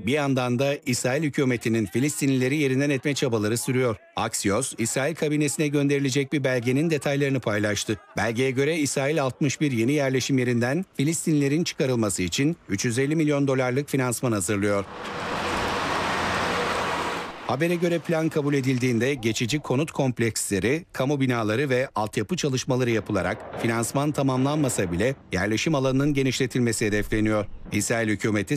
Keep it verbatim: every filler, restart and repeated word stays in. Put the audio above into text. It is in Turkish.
Bir yandan da İsrail hükümetinin Filistinlileri yerinden etme çabaları sürüyor. Axios, İsrail kabinesine gönderilecek bir belgenin detaylarını paylaştı. Belgeye göre İsrail altmış bir yeni yerleşim yerinden Filistinlilerin çıkarılması için üç yüz elli milyon dolarlık finansman hazırlıyor. Habere göre plan kabul edildiğinde geçici konut kompleksleri, kamu binaları ve altyapı çalışmaları yapılarak finansman tamamlanmasa bile yerleşim alanının genişletilmesi hedefleniyor. İsrail hükümeti